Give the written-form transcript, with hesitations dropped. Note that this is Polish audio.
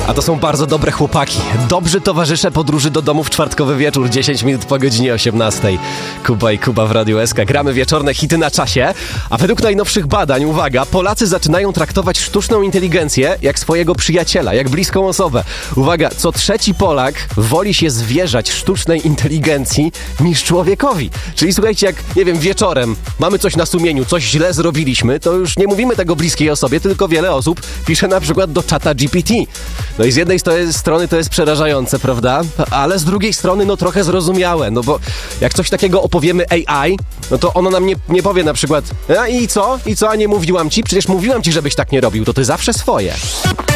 A to są bardzo dobre chłopaki. Dobrzy towarzysze podróży do domu w czwartkowy wieczór, 10 minut po godzinie 18. Kuba i Kuba w Radiu SK. Gramy wieczorne hity na czasie. A według najnowszych badań, uwaga, Polacy zaczynają traktować sztuczną inteligencję jak swojego przyjaciela, jak bliską osobę. Uwaga, co trzeci Polak woli się zwierzać sztucznej inteligencji niż człowiekowi. Czyli słuchajcie, jak, nie wiem, wieczorem mamy coś na sumieniu, coś źle zrobiliśmy, to już nie mówimy tego bliskiej osobie, tylko wiele osób pisze na przykład do czata GPT. No i z jednej strony to jest przerażające, prawda? Ale z drugiej strony no trochę zrozumiałe, no bo jak coś takiego opowiemy AI, no to ono nam nie powie na przykład i co? A nie mówiłam ci? Przecież mówiłam ci, żebyś tak nie robił, to ty zawsze swoje.